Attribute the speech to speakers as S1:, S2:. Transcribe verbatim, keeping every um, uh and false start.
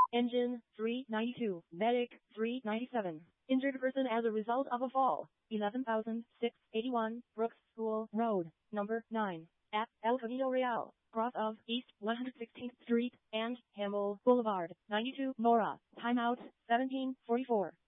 S1: Engine three ninety-two. Medic three ninety-seven. Injured person as a result of a fall. eleven thousand six hundred eighty-one. Brooks School Road, number nine. At El Camino Real, cross of East one hundred sixteenth Street and Hamel Boulevard, ninety-two Nora. Timeout seventeen forty-four.